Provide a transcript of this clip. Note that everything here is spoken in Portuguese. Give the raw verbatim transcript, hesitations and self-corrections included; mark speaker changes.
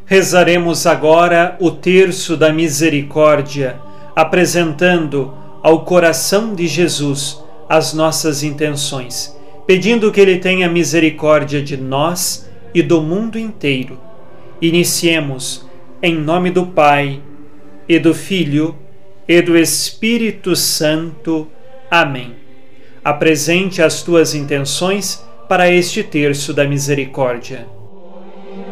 Speaker 1: Rezaremos agora o terço da misericórdia, apresentando ao coração de Jesus as nossas intenções, pedindo que Ele tenha misericórdia de nós e do mundo inteiro. Iniciemos em nome do Pai, e do Filho, e do Espírito Santo. Amém. Apresente as tuas intenções para este terço da misericórdia.